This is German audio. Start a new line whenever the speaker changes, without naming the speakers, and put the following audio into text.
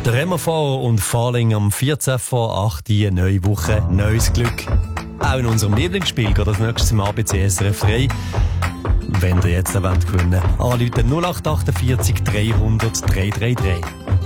Der Remo vor und Falling am 14 vor 8 Uhr, neue Woche, neues Glück. Auch in unserem Lieblingsspiel geht das nächstes im ABC SRF 3. Wenn ihr jetzt gewinnen wollt, anrufen 0848 300 333.